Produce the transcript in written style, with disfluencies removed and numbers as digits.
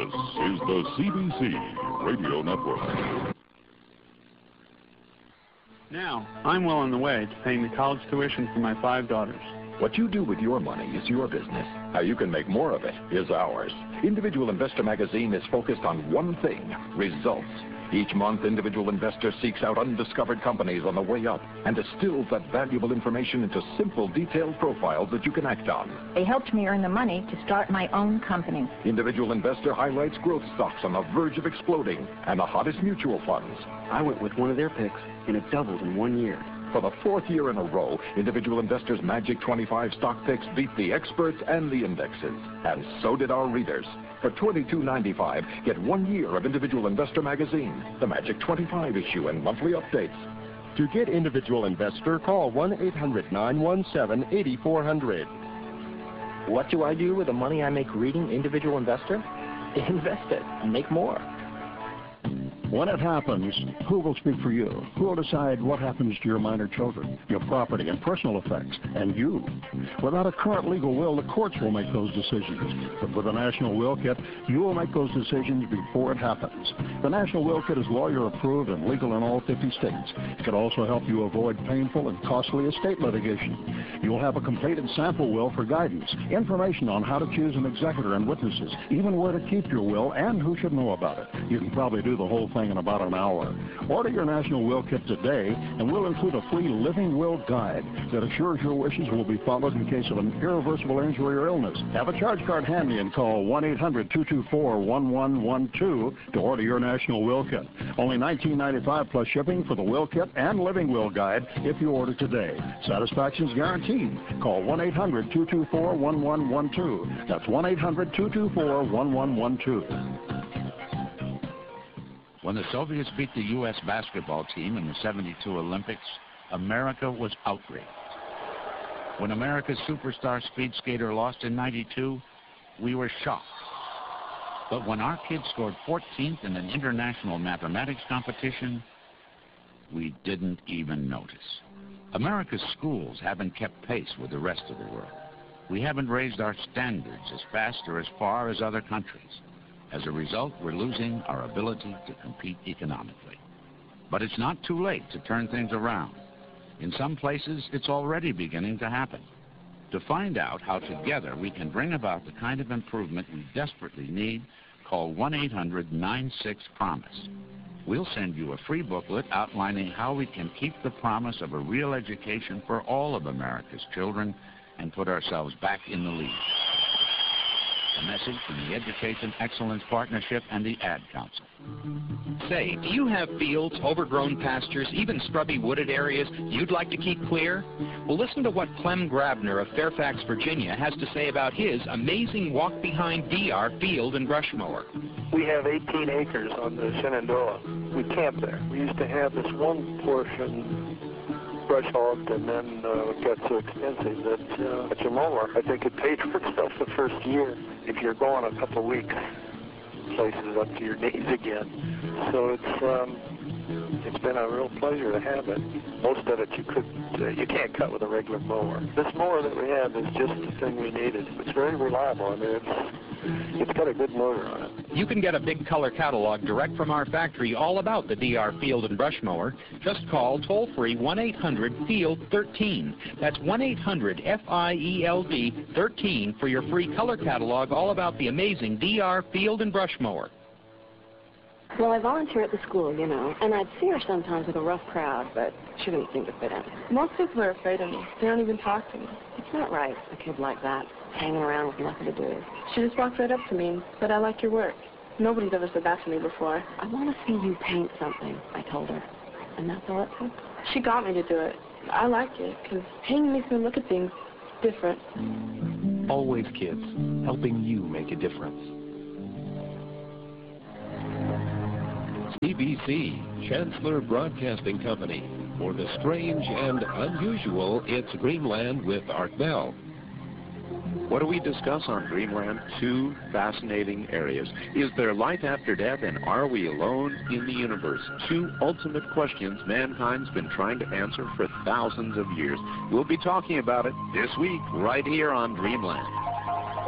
is the CBC Radio Network. Now, I'm well on the way to paying the college tuition for my 5 daughters. What you do with your money is your business. How you can make more of it is ours. Individual Investor Magazine is focused on one thing: results. Each month, Individual Investor seeks out undiscovered companies on the way up and distills that valuable information into simple, detailed profiles that you can act on. They helped me earn the money to start my own company. Individual Investor highlights growth stocks on the verge of exploding and the hottest mutual funds. I went with one of their picks, and it doubled in 1 year. For the 4th year in a row, Individual Investor's Magic 25 stock picks beat the experts and the indexes. And so did our readers. For $22.95, get 1 year of Individual Investor Magazine, the Magic 25 issue, and monthly updates. To get Individual Investor, call 1-800-917-8400. What do I do with the money I make reading Individual Investor? Invest it and make more. When it happens, who will speak for you? Who will decide what happens to your minor children, your property and personal effects, and you? Without a current legal will, the courts will make those decisions. But with a National Will Kit, you will make those decisions before it happens. The National Will Kit is lawyer approved and legal in all 50 states. It can also help you avoid painful and costly estate litigation. You will have a completed sample will for guidance, information on how to choose an executor and witnesses, even where to keep your will and who should know about it. You can probably do the whole thing in about an hour. Order your National Will Kit today, and we'll include a free living will guide that assures your wishes will be followed in case of an irreversible injury or illness. Have a charge card handy and call 1-800-224-1112 to order your National Will Kit. Only $19.95 plus shipping for the Will Kit and Living Will Guide if you order today. Satisfaction's guaranteed. Call 1-800-224-1112. That's 1-800-224-1112. When the Soviets beat the U.S. basketball team in the '72 Olympics, America was outraged. When America's superstar speed skater lost in '92, we were shocked. But when our kids scored 14th in an international mathematics competition, we didn't even notice. America's schools haven't kept pace with the rest of the world. We haven't raised our standards as fast or as far as other countries. As a result, we're losing our ability to compete economically. But it's not too late to turn things around. In some places, it's already beginning to happen. To find out how together we can bring about the kind of improvement we desperately need, call 1-800-96-PROMISE. We'll send you a free booklet outlining how we can keep the promise of a real education for all of America's children and put ourselves back in the lead. A message from the Education Excellence Partnership and the Ad Council. Say, do you have fields, overgrown pastures, even scrubby wooded areas you'd like to keep clear? Well, listen to what Clem Grabner of Fairfax, Virginia has to say about his amazing walk-behind DR field and brush mower. We have 18 acres on the Shenandoah. We camp there. We used to have this one portion brush hogged, and then it got so expensive that at your mower, I think it paid for itself the first year. If you're going a couple of weeks, places up to your knees again. So it's been a real pleasure to have it. Most of it you can't cut with a regular mower. This mower that we have is just the thing we needed. It's very reliable. I mean, it's got a good motor on it. You can get a big color catalog direct from our factory all about the DR Field and Brush Mower. Just call toll-free 1-800-FIELD-13. That's 1-800-FIELD-13 for your free color catalog all about the amazing DR Field and Brush Mower. Well, I volunteer at the school, you know, and I'd see her sometimes with a rough crowd, but she didn't seem to fit in. Most people are afraid of me. They don't even talk to me. It's not right, a kid like that, hanging around with nothing to do. She just walked right up to me and said, "I like your work." Nobody's ever said that to me before. I want to see you paint something, I told her. And that's all it took. She got me to do it. I like it, because painting makes me look at things different. Always Kids, helping you make a difference. CBC, Chancellor Broadcasting Company. For the strange and unusual, it's Dreamland with Art Bell. What do we discuss on Dreamland? Two fascinating areas. Is there life after death, and are we alone in the universe? Two ultimate questions mankind's been trying to answer for thousands of years. We'll be talking about it this week right here on Dreamland.